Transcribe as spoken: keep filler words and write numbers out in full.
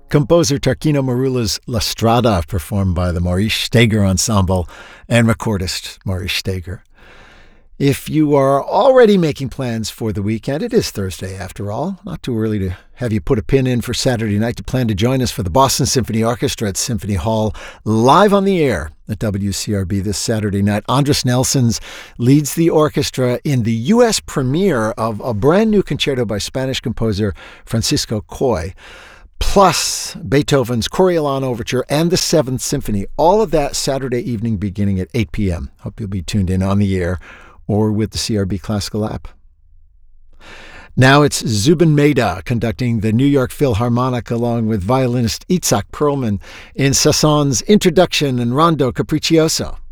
Composer Tarquino Marula's La Strada, performed by the Maurice Steger Ensemble and recordist Maurice Steger. If you are already making plans for the weekend, it is Thursday after all. Not too early to have you put a pin in for Saturday night to plan to join us for the Boston Symphony Orchestra at Symphony Hall, live on the air at W C R B this Saturday night. Andres Nelsons leads the orchestra in the U S premiere of a brand new concerto by Spanish composer Francisco Coy, plus Beethoven's Coriolan Overture and the Seventh Symphony. All of that Saturday evening beginning at eight p.m. Hope you'll be tuned in on the air or with the C R B Classical app. Now it's Zubin Mehta conducting the New York Philharmonic along with violinist Itzhak Perlman in Sasson's Introduction and Rondo Capriccioso.